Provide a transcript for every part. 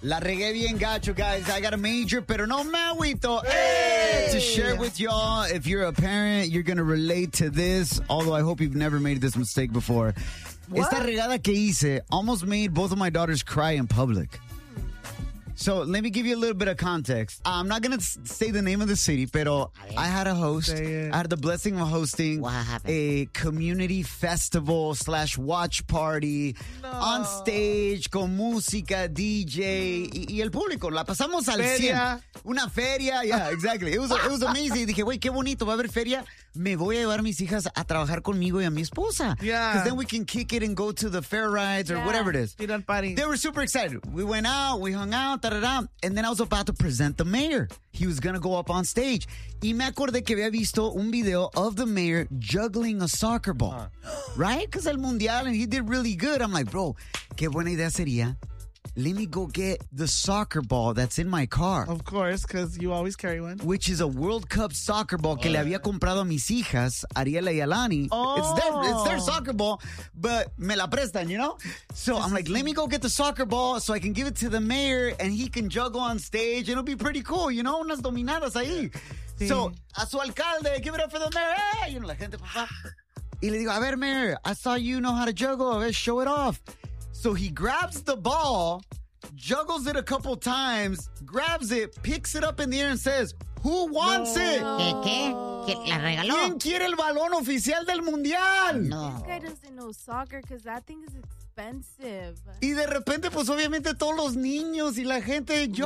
La regué bien gacho, guys. I got a major, pero no me agüito. Hey! To share with y'all, if you're a parent, you're going to relate to this, although I hope you've never made this mistake before. What? Esta regada que hice almost made both of my daughters cry in public. So let me give you a little bit of context. I'm not going to say the name of the city, pero I had a host. I had the blessing of hosting a community festival / watch party on stage con música, DJ y el público. La pasamos al 100. Una feria, yeah, exactly. It was amazing. Dije, güey, qué bonito, va a haber feria. Me voy a llevar a mis hijas a trabajar conmigo y a mi esposa. Yeah. Because then we can kick it and go to the fair rides or whatever it is. Party. They were super excited. We went out, we hung out, and then I was about to present the mayor. He was going to go up on stage. Y me acordé que había visto un video of the mayor juggling a soccer ball. Right? Because el mundial, and he did really good. I'm like, bro, qué buena idea sería. Let me go get the soccer ball that's in my car. Of course, because you always carry one. Which is a World Cup soccer ball que le había comprado a mis hijas, Ariela y Alani. It's their soccer ball, but me la prestan, you know? So I'm like, let me go get the soccer ball so I can give it to the mayor and he can juggle on stage. It'll be pretty cool, you know? Unas dominadas ahí. Sí. So, a su alcalde, give it up for the mayor. Hey! You know, la gente, papá. Y le digo, a ver, mayor, I saw you know how to juggle. A ver, show it off. So he grabs the ball, juggles it a couple times, grabs it, picks it up in the air and says, who wants it? ¿Qué? ¿La regaló? ¿Quién quiere el balón oficial del mundial? No. This guy doesn't know soccer because that thing is expensive. Y de repente, pues obviamente todos los niños y la gente, me.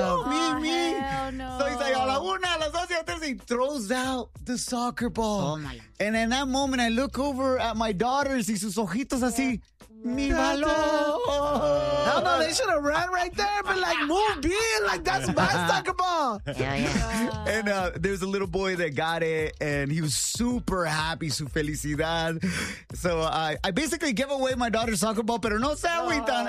Hell no. So he's like, a la una, a las dos y a tres, he throws out the soccer ball. Tómala. And in that moment, I look over at my daughters y sus ojitos así, mi balón. Hell no, they should have ran right there, but like, move in, like, that's my soccer ball. Yeah. And there's a little boy that got it, and he was super happy, su felicidad. So I basically gave away my daughter's soccer ball, pero no se agüitan.